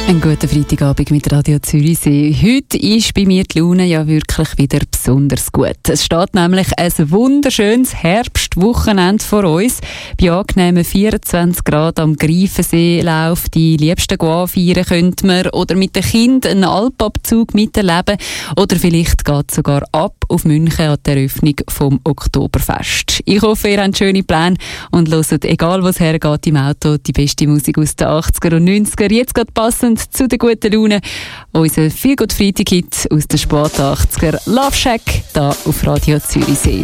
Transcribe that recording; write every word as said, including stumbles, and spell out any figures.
Einen guten Freitagabend mit Radio Zürichsee. Heute ist bei mir die Laune ja wirklich wieder besonders gut. Es steht nämlich ein wunderschönes Herbstwochenende vor uns. Bei angenehmen vierundzwanzig Grad am Greifenseelauf die Liebsten feiern könnte man oder mit den Kindern einen Alpabzug miterleben oder vielleicht geht es sogar ab auf München an der Eröffnung vom Oktoberfest. Ich hoffe, ihr habt schöne Pläne und hört, egal was hergeht im Auto, die beste Musik aus den achtziger und neunziger. Jetzt geht passend zu der guten Laune unser Feelgood Freitag-Hit aus den Sport achtziger, Love Shack, da auf Radio Zürichsee.